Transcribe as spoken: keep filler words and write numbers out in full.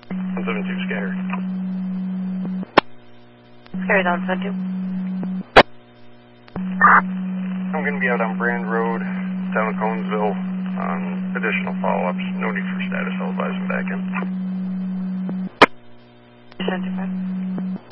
one seven two Scatter. Scatter down seven two. I'm going to be out on Brand Road, down in Conesville, on additional follow-ups. No need for status, I'll advise them back in. seven two five.